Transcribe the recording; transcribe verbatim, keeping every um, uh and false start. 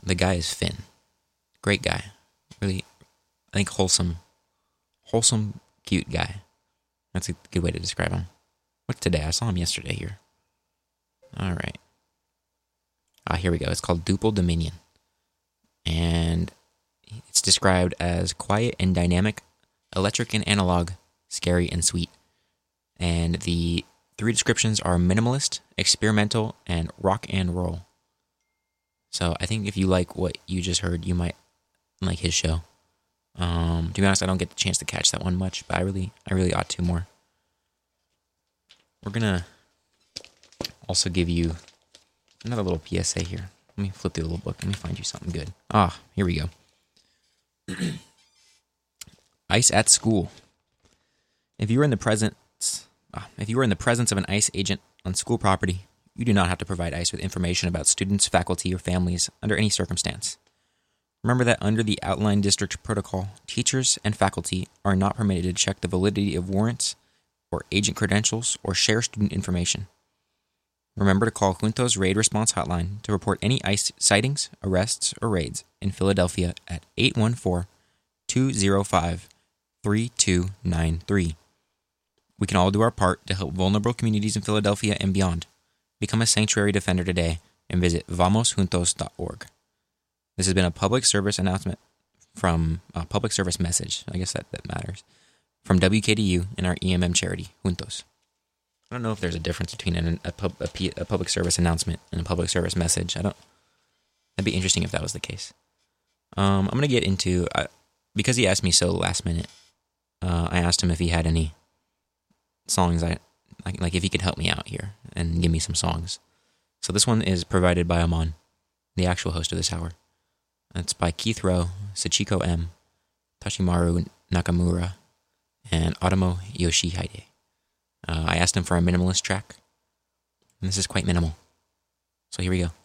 the guy is Finn. Great guy. Really, I think wholesome, wholesome, cute guy. That's a good way to describe him. What's today? I saw him yesterday here. All right. Ah, here we go. It's called Duple Dominion. And it's described as quiet and dynamic, electric and analog, scary and sweet. And the three descriptions are minimalist, experimental, and rock and roll. So I think if you like what you just heard, you might like his show. Um, to be honest, I don't get the chance to catch that one much, but I really, I really ought to more. We're gonna also give you another little P S A here. Let me flip through the little book. Let me find you something good. Ah, here we go. ICE at school. If you are in the presence, ah, if you are in the presence of an ICE agent on school property, you do not have to provide ICE with information about students, faculty, or families under any circumstance. Remember that under the outlined district protocol, teachers and faculty are not permitted to check the validity of warrants or agent credentials or share student information. Remember to call Juntos Raid Response Hotline to report any ICE sightings, arrests, or raids in Philadelphia at eight one four, two zero five, three two nine three. We can all do our part to help vulnerable communities in Philadelphia and beyond. Become a sanctuary defender today and visit vamos juntos dot org. This has been a public service announcement from a public service message. I guess that, that matters. From W K D U and our E M M charity, Juntos. I don't know if there's a difference between an, a, pub, a, P, a public service announcement and a public service message. I don't. That'd be interesting if that was the case. Um, I'm going to get into, uh, because he asked me so last minute, uh, I asked him if he had any songs, I like, like if he could help me out here and give me some songs. So this one is provided by Amon, the actual host of this hour. It's by Keith Rowe, Sachiko M, Tashimaru Nakamura, and Otomo Yoshihide. Uh, I asked him for a minimalist track, and this is quite minimal. So here we go.